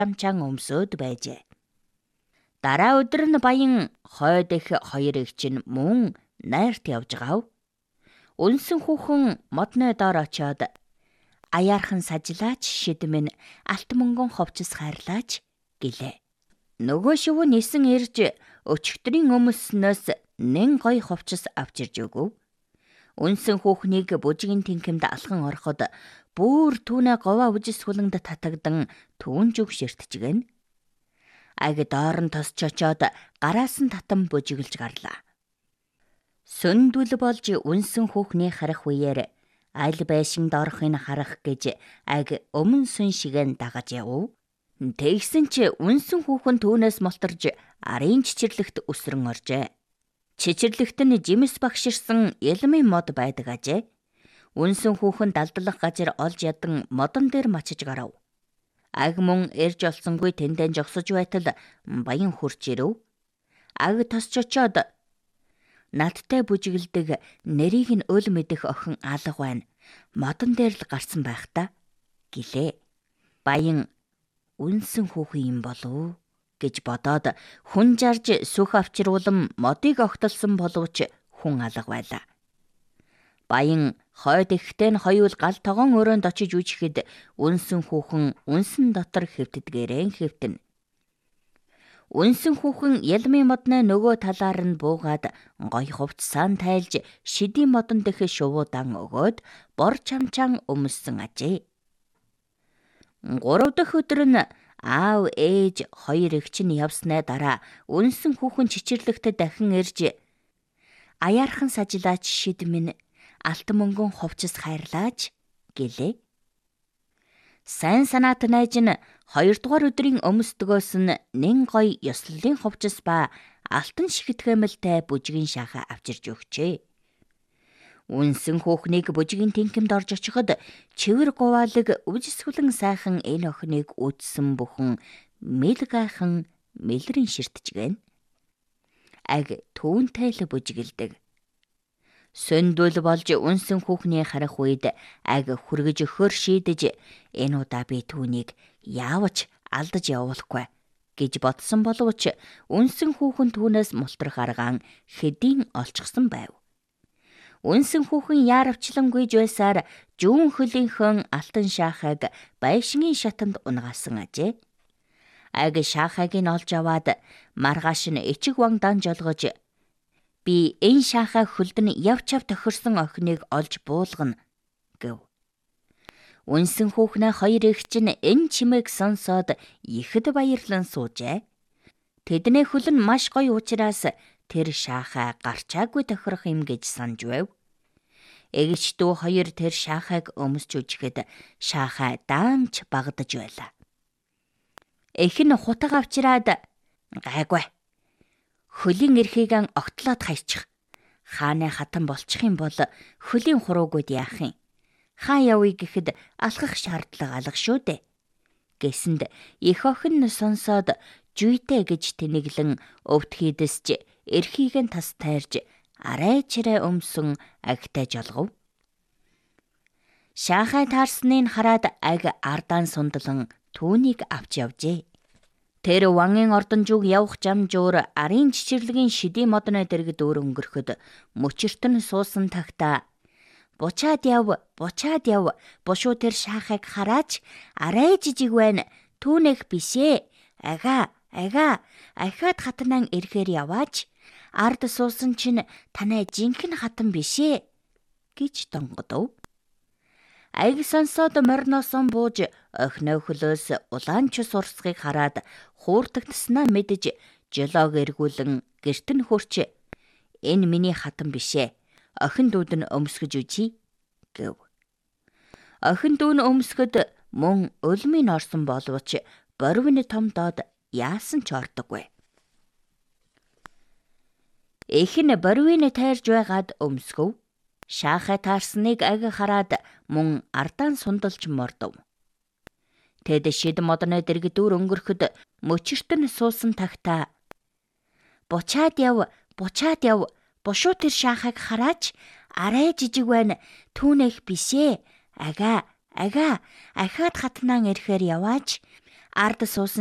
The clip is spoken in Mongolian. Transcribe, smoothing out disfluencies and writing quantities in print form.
чамчаан өмсөд байжээ. Дараа өдөр нь баян хойд их хоёр эгч нь мөн найрт явж гав. Үнсэн хүүхэн модны доор очиод аяархан сажлаач шидмэн алт мөнгөн ховчс хайрлаач гэлээ. Нөгөө шувуу нисэн ирж өчигдрийн өмснөөс нэн гой ховчс авчирж өгөв. Үнсэн хүүхнийг бүжгийн тэнхимд алхан ороход бүр түүнээ говаа үжис хулангд татагдан түүн зүг ширтчихгэн. Аг доор нь тосч очоод гараас нь татан бүжиглж гарлаа. Сөндүл болж үнсэн хүүхний харах үеэр аль байшинд орохыг харах гэж аг өмнө сүн шигэн дагаж явв. Тэгсэн чи үнсэн хүүхэн түүнээс молторж арын чичирлэгт өсрөн оржээ. Чичирлэгт нь жимс багширсан элмийн мод байдаг ажээ. Үнсэн хүүхэн далдлах газар олж ядан модон дээр мачиж гарав. Аг мөн эрж олсонгүй тэндэн жогсож байтал баян хурж ирэв. Аг тосч очоод надтай бүжиглдэг нэрийг нь өл мэдэх охин алга байна. Модон дээр л гарсан байх та гэлээ. Баян үнсэн хүүхэн юм болов гэж бодоод хүн жарж сүх авчруулан модыг огтолсон боловч хүн алга байлаа. Баян хойд ихтэй нь хоёул гал тогоон өрөөнд очиж үжихэд үнсэн хүүхэн үнсэн дотор хэвтдгээрэн хэвтэн. Үнсэн хүүхэн ялмын модны нөгөө талаар нь буугаад гой хувцсаан тайлж шидийн модон дэх шувуудан өгөөд бор чамчаан өмссөн ажээ. 3 дахь өдөр нь аав ээж хоёр эгч нь явсны дараа үнсэн хүүхэн чичирлэгт дахин ирж аяархан сажлаач шидмэн алт мөнгөн ховчс хайрлаач гэлээ. Сайн санаат найж нь 2 дугаар өдрийн өмсдгөөс нь нэн гой ёслолын ховчс ба алтан шигэтгэмэлтэй бүжгийн шахаа авчирж өгчээ. Үнсэн хүүхнийг бүжгийн тэнхимд орж очиход чивэр говаалаг үжисгүлэн сайхан энэ охиныг үдсэн бүхэн мэл гайхан мэлрэн ширтчихгэн. Аг түүнтэй л бүжгэлдэг. Сөндүл болж үнсэн хүүхний харах үед аг хүргэж өгөхөр шийдэж энэ удаа би түүнийг яавч алдаж явуулахгүй гэж бодсон боловч үнсэн хүүхэн түүнээс мултрах аргаан хэдийн олчихсон байв. Үнсэн хүүхэн яаравчлан гүйж байсаар жүүн хөлийнхөн алтан шаахайг байшингийн шатанд унгаасан ажээ. Аг шаахайг нь олж аваад маргааш нь ичиг вандан жолгож би энэ шаахай хөлд нь явч тохирсон охиныг олж буулгана гэв. Үнсэн хүүхнээ хоёр эгч нь энэ чимээг сонсоод ихэд баярлан суужээ. Тэдний хөл нь маш гоё учраас тэр шаахай гарчаагүй тохирох юм гэж санаж байв. Эгч дүү хоёр тэр шаахайг өмсч үжихэд шаахай даамч багдаж байлаа. Эх нь хутаг авчираад гайгүй. Хөлийн эрхийг огтлоод хайчих. Хааны хатан болчих юм бол хөлийн хуруугууд яах юм? Хаа явъя гэхэд алхах шаардлага алга шүү дээ. Гэсэнд их охин нь сонсоод жүйтэй гэж тэнэглэн өвд хийдэсч эрхийг нь тас тайрж арай чирээ өмсөн агтай жолгов. Шаахай таарсныг хараад аг ардаан сундлан түүнийг авч явжээ. Тэр вангийн ордон зүг явах зам жуур арын чичирлэгийн шидийн модны дэргэд өөр өнгөрөхөд мөчөрт нь суусан тагта бучаад яв, бушуу тэр шаахайг хараач, арай жижиг байна, түүнэх бишээ, ахаад хатнан ирэхээр яваач, ард суусан чинь танай жинхэнэ хатан бишээ гэж донгодов. Аг сонсоод морносон бууж охиноо хөлөөс улаанч сурсхийг хараад хуурдагтснаа мэдэж жолоог эргүүлэн гэрт нь хурч энэ миний хатан бишээ. Охин дүүд нь өмсгөж үжий гэв. Охин дүү нь өмсгöd мөн өлмийн орсон боловч борвины том доод яасан ч ордоггүй. Эх нь борвины тайрж байгаад өмсгөв. Шаахай таарсныг аг хараад мөн ардаан сундалж мордов. Тэд шид модны дэргэдүүр өнгөрөхөд мөчөрт нь суусан тагта бучаад яв, бушуу тэр шаахайг хараач, арай жижиг байна, түүнэх бишээ, ахаад хатнан ирэхээр яваач, Ард суусан